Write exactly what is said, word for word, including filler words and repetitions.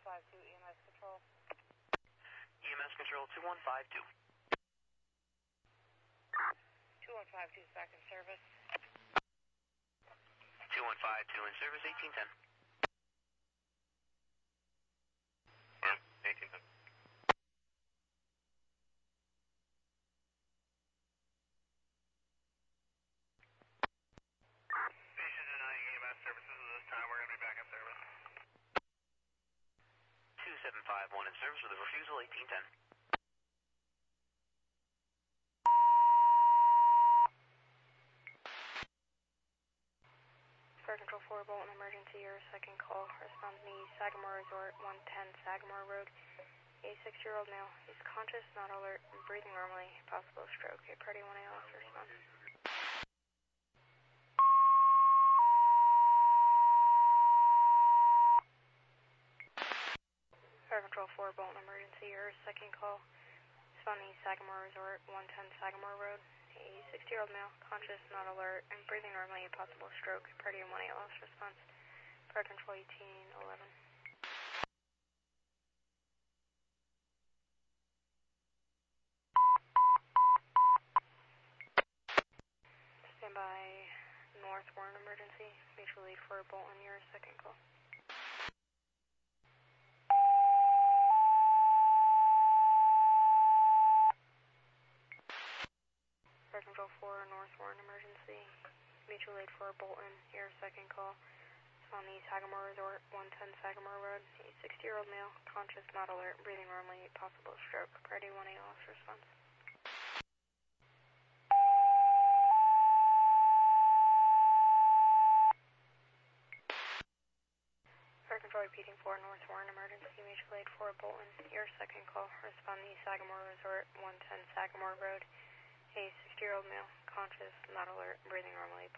five two E M S Control. E M S Control two one five two. two one five two is back in service. two one five two in service, eighteen ten. Well, eighteen ten. Station denying E M S services at this time. We're going to be back in service. two seven five one in service with a refusal, eighteen ten. Fire Control four, Bolton emergency, your second call. Respond to me, Sagamore Resort, one ten Sagamore Road. A six-year-old male. He's conscious, not alert, breathing normally, possible stroke. A Party one A L S response. Fire Control four, Bolton emergency, your second call. Respond to me, Sagamore Resort, one ten Sagamore Road. A sixty-year-old male, conscious, not alert, and breathing normally, possible stroke. Party one A L S response. Fire Control eighteen eleven. Stand by North Warren emergency. Mutual lead for Bolton, your second call. Fire Control four, North Warren emergency. Mutual aid for Bolton, your second call. It's on the Sagamore Resort, one ten Sagamore Road. A sixty-year-old male, conscious, not alert, breathing normally, possible stroke. Priority one A L S response. Fire Control repeating for North Warren emergency. Mutual aid for Bolton, your second call. Respond to the Sagamore Resort, one ten Sagamore Road. A sixty-year-old male, conscious, not alert, breathing normally,